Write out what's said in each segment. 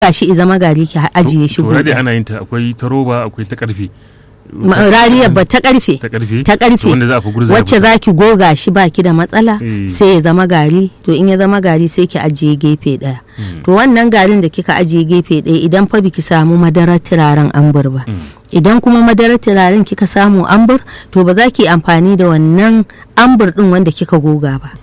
shi i zama gari ki ajiye shi to rariya ana yin ta akwai ta roba akwai ta karfe rariyar ba ta karfe wanda za a fi gurza wacce za ki goga shi baki da matsala sai ya zama gari. To in ya zama gari sai ki ajiye gefe daya. To wannan garin da kika ajiye gefe daya idan fa biki samu madarar turaren ambur ba, idan kuma madarar turaren kika samu ambur, to ba za ki amfani da wannan ambur din wanda kika goga ba.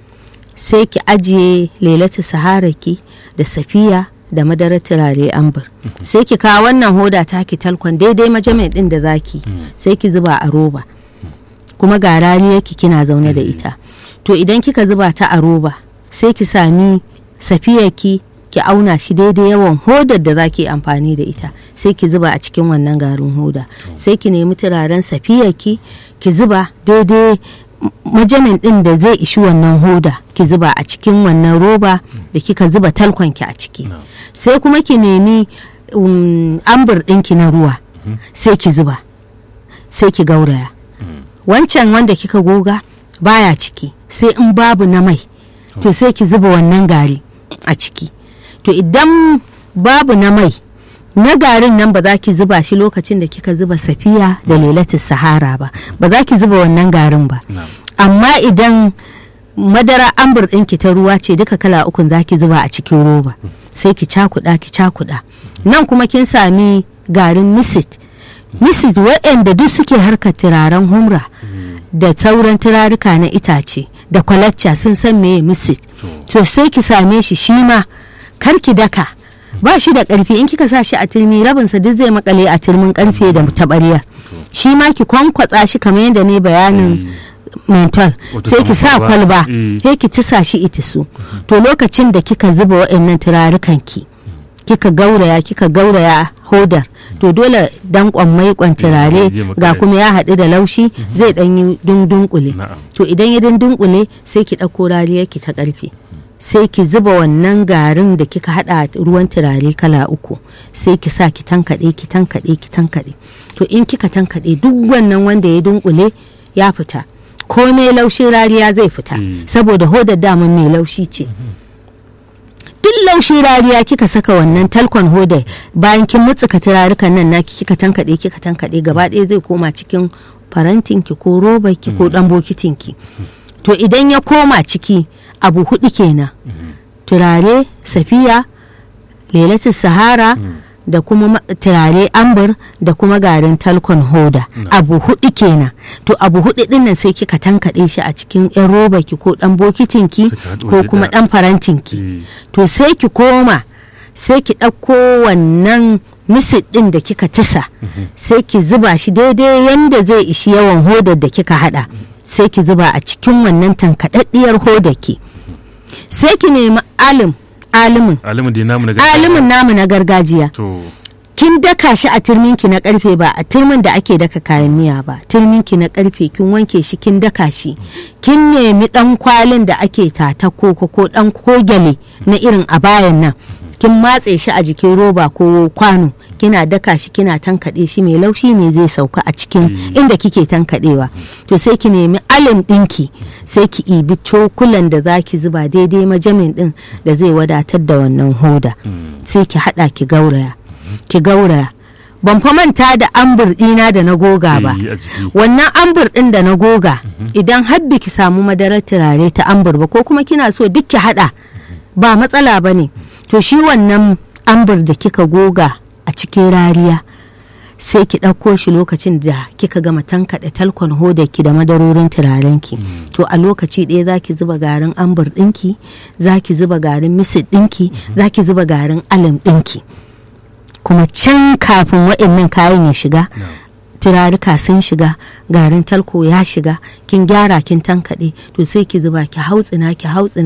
Sai ki ajiye lelatu sahara ki da safiya da madarar turare ambur. Sai ki kawo wannan hoda ta ki talkon daidai majamin din da zaki, sai ki zuba a roba, kuma ga rariyarki kina zaune da ita. To idan kika zuba ta a roba sai ki sami safiyarki ki auna shi daidai yawan hodar da zaki amfani da ita, sai ki zuba a cikin wannan garin hoda. Sai ki nemi turaren safiyarki ki zuba daidai majamin din da zai ishi wannan hoda, ki zuba a cikin wannan roba da kika zuba talkonki a ciki. Sai kuma ki nemi ambur ɗinki na ruwa, sai ki zuba, sai ki gauraya. Wancan wanda kika goga baya ciki, sai in babu na mai, to sai ki zuba wannan gari a ciki. To idan babu na mai, na garin nan ba za ki zuba shi lokacin da kika zuba safiya da lailatul sahara ba za ki zuba wannan garin ba. Amma idan madara ambur ɗinki ta ruwa ce duka kala ukun za ki zuba a cikin roba, sai ki cakuɗa. Nan kuma kin sami garin misit waɗanda duk suke harkar turaren humra da sauran turaruka na itace da kwalacca sun san meye misit. To sai ki same shi ma kar ki daka, ba shi da ƙarfi. In kika sa shi a turmi rabinsa duk zai makale a turmin ƙarfe da taɓarya. Shi ma ki kwankwatsa shi kamar yadda ne bayanin mental, sai ki sa kwalba, sai ki tisa shi itisu. To lokacin da kika zuba waɗannan turarukan ki kika gauraya hodar, to dole dankon maikon turare ga kuma ya haɗu da laushi zai ɗan yi dundunkule. To idan ya dundunkule sai ki ɗauko rariyar ki ta ƙarfe, sai ki zuba wannan garin da kika haɗa ruwan turare kala uku, sai ki sa ki tankaɗe. To in kika tankaɗe duk wannan wanda ya dunkule ya fita, komai laushin rariya zai fita, saboda hodar daman mai laushi ce. Duk laushi rariya kika saka wannan talkon hodar, bayan kin mutsuka turarukan nan naki kika tankaɗe gaba ɗaya zai koma cikin farantinki ko robarki ko ɗan bokitinki. To idan ya koma ciki abu hudu kenan, turare safiya, lailatul sahara da kuma turare ambur da kuma garin talkon hoda, abu hudu kenan. To abu hudu din nan sai kika tankaɗe shi a cikin yan robarki ko dan bokitinki ko kuma dan farantinki. To sai ki koma sai ki ɗauko wannan misit din da kika tisa, sai ki zuba shi daidai yanda zai ishi yawan hodar da kika hada, sai ki zuba a cikin wannan tankaɗaɗɗiyar hodarki. Sai ki nemi alimin namu na gargajiya. Kin daka shi a turminki na karfe, ba a turmin da ake daka kayan miya ba, turminki na karfe kin wanke shi kin daka shi. Kin nemi dan kwalin da ake tata ko dan kogale na irin abayan nan, kin matse shi a jikin roba ko kwano, kina daka shi kina tankaɗe shi, mai laushi ne zai sauka a cikin inda kike tankaɗewa. To sai ki nemi alim ɗinki, sai ki ibi cokulan da zaki zuba daidai majamin ɗin da zai wadatar da wannan hoda, sai ki haɗa ki gauraya. Ban fa manta da ambur ɗina da na goga ba. Wannan ambur ɗin da na goga, idan har ki samu madarar turare ta ambur ba, ko kuma kina so duk ki haɗa, ba matsala ba ne. To shi wannan ambur da kika goga a cikin rariya, sai ki ɗauko shi lokacin da kika gama tankaɗe talkon hodarki da madarorin turarenki. To a lokaci ɗaya za ki zuba garin ambur ɗinki, za ki zuba garin misit ɗinki, za ki zuba garin alim ɗinki. Kuma can kafin waɗannan kayan ya shiga, turaruka sun shiga, garin talko ya shiga, kin gyara kin tankaɗe, to sai ki zuba ki hautsina.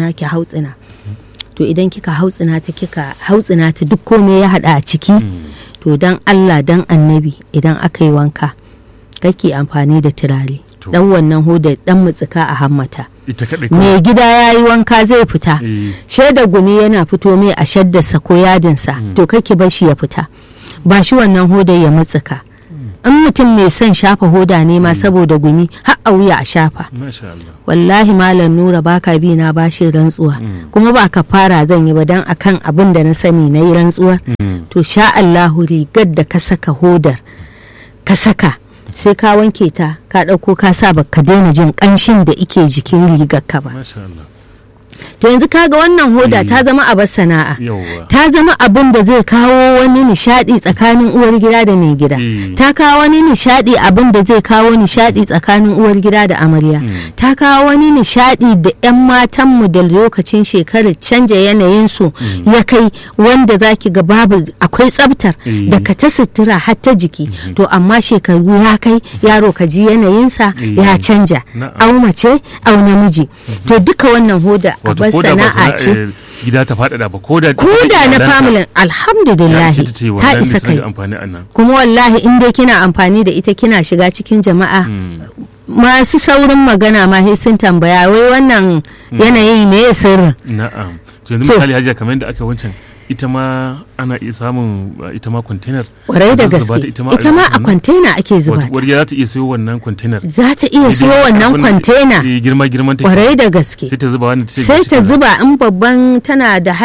To idan kika hautsina ta duk komai ya haɗa a ciki, to dan Allah dan annabi idan aka yi wanka kake amfani da turare, dan wannan hoda dan mutsuka a hammata. Mai gida ya yi wanka zai fita, shaida gumi yana fito mai a shaddarsa ko yadinsa, to kake bar shi ya fita, ba shi wannan hodar ya mutsuka. in mutum mai son shafa hoda ne ma saboda gumi har a wuya a shafa. Wallahi malam Nura baka bi na bashi rantsuwa kuma ba ka fara zan yi ba dan akan abin da na sani na yi rantsuwar to sha Allahu rigar da ka saka hodar ka saka sai ka wanke ta ka ɗauko ka sa baka daina jin ƙanshin da ike jikin rigar ka ba. To yanzu kaga wannan hoda ta zama abar sana'a, ta zama abin da zai kawo wani nishadi tsakanin uwar gida da mai gida, ta kawo wani nishadi abin da zai kawo nishadi tsakanin uwar gida da amarya, ta kawo wani nishadi da 'yan matanmu da lokacin shekarar canja yanayinsu ya kai wanda zaki ga babu akwai tsaftar da ka ta sutura har ta jiki, to amma shekaru ya kai yaro ka ji yanayinsa ya canja, au mace au namiji, to duka wannan hoda abar sana'a ce. Gida ta faɗaɗa ba ko da na familin alhamdulillah ta isa kai kuma wallahi in dai kina amfani da ita kina shiga cikin jama'a masu saurin magana ma sai sun tambaya wai wannan yanayi me ya sirrin. Na'am to yanzu misali hajiya kamar yadda aka wancan ita ma ana iya samun ita ma container kwarai da gaske ita ma a container ake zuba ta wadda za ta iya sayo wannan container za ta iya sayo wannan container girman ta kwarai da gaske sai ta zuba wannan sai ta zuba in babban tana da